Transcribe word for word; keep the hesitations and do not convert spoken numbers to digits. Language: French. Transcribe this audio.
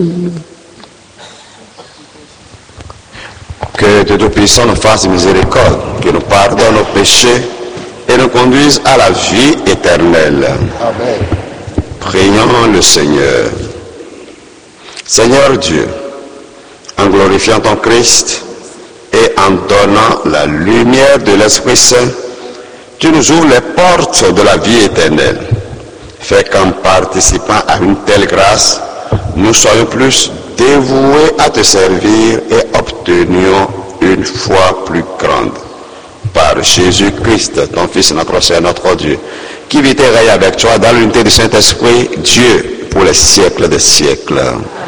Que Dieu Tout-Puissant nous fasse miséricorde, qu'il nous pardonne nos péchés et nous conduise à la vie éternelle. Amen. Prions le Seigneur. Seigneur Dieu, en glorifiant ton Christ et en donnant la lumière de l'Esprit Saint, tu nous ouvres les portes de la vie éternelle. Fais qu'en participant à une telle grâce, nous soyons plus dévoués à te servir et obtenions une foi plus grande. Par Jésus-Christ, ton Fils, notre Seigneur, notre Dieu, qui vit et règne avec toi dans l'unité du Saint-Esprit, Dieu, pour les siècles des siècles.